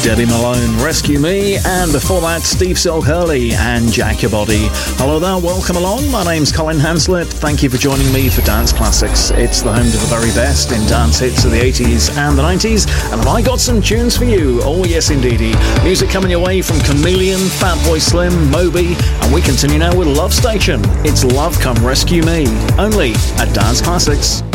Debbie Malone, Rescue Me, and before that, Steve Silk-Hurley and Jack Your Body. Hello there, welcome along. My name's Colin Hanslet. Thank you for joining me for Dance Classics. It's the home to the very best in dance hits of the 80s and the 90s, and have I got some tunes for you? Oh yes, indeedy. Music coming your way from Chameleon, Fatboy Slim, Moby, and we continue now with Love Station. It's Love Come Rescue Me, only at Dance Classics.